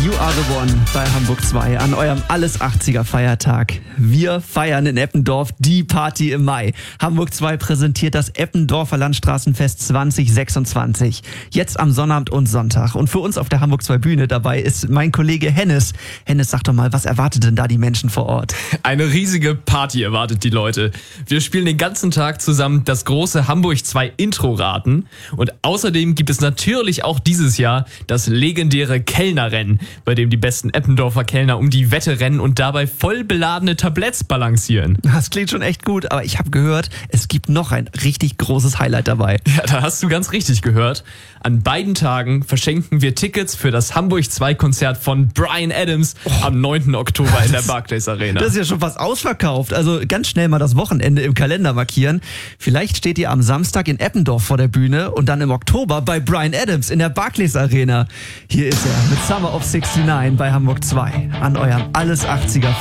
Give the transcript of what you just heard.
You Are The One bei Hamburg 2 an eurem Alles 80er Feiertag. Wir feiern in Eppendorf die Party im Mai. Hamburg 2 präsentiert das Eppendorfer Landstraßenfest 2026. Jetzt am Sonnabend und Sonntag. Und für uns auf der Hamburg 2 Bühne dabei ist mein Kollege Hennes. Hennes, sag doch mal, was erwartet denn da die Menschen vor Ort? Eine riesige Party erwartet die Leute. Wir spielen den ganzen Tag zusammen das große Hamburg 2 Intro-Raten. Und außerdem gibt es natürlich auch dieses Jahr das legendäre Kellnerrennen, bei dem die besten Eppendorfer Kellner um die Wette rennen und dabei voll beladene Tabletts balancieren. Das klingt schon echt gut, aber ich habe gehört, es gibt noch ein richtig großes Highlight dabei. Ja, da hast du ganz richtig gehört. An beiden Tagen verschenken wir Tickets für das Hamburg 2 Konzert von Bryan Adams am 9. Oktober in der Barclays Arena. Das ist ja schon fast ausverkauft. Also ganz schnell mal das Wochenende im Kalender markieren. Vielleicht steht ihr am Samstag in Eppendorf vor der Bühne und dann im Oktober bei Bryan Adams in der Barclays Arena. Hier ist er mit Summer of 69 bei Hamburg 2 an eurem Alles 80er